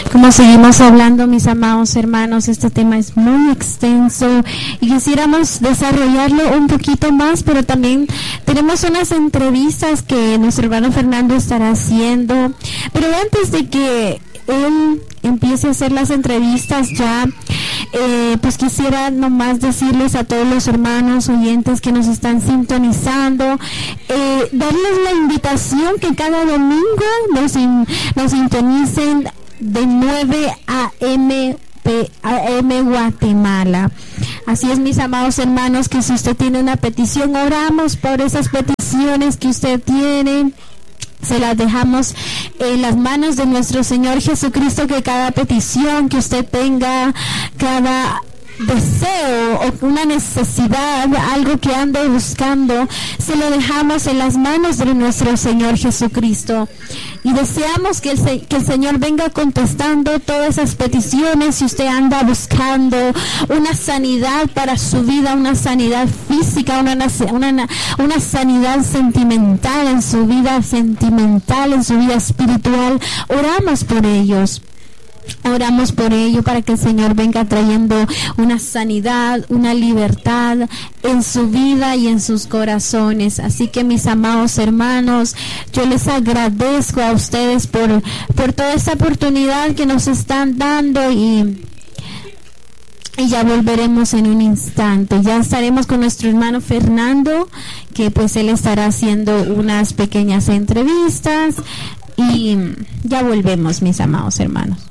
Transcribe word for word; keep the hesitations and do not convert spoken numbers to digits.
Como seguimos hablando, mis amados hermanos, este tema es muy extenso y quisiéramos desarrollarlo un poquito más, pero también tenemos unas entrevistas que nuestro hermano Fernando estará haciendo. Pero antes de que él empiece a hacer las entrevistas ya, eh, pues quisiera nomás decirles a todos los hermanos oyentes que nos están sintonizando, eh, darles la invitación que cada domingo nos, in, nos sintonicen de nueve a m P M Guatemala. Así es, mis amados hermanos, que si usted tiene una petición, oramos por esas peticiones que usted tiene. Se las dejamos en las manos de nuestro Señor Jesucristo, que cada petición que usted tenga, cada deseo o una necesidad, algo que ande buscando, se lo dejamos en las manos de nuestro Señor Jesucristo. Y deseamos que el, que el Señor venga contestando todas esas peticiones. Si usted anda buscando una sanidad para su vida, una sanidad física, una, una, una sanidad sentimental en su vida sentimental, en su vida espiritual, oramos por ellos. Oramos por ello para que el Señor venga trayendo una sanidad, una libertad en su vida y en sus corazones. Así que, mis amados hermanos, yo les agradezco a ustedes por, por toda esta oportunidad que nos están dando y Y ya volveremos en un instante. Ya estaremos con nuestro hermano Fernando, que pues él estará haciendo unas pequeñas entrevistas y ya volvemos, mis amados hermanos.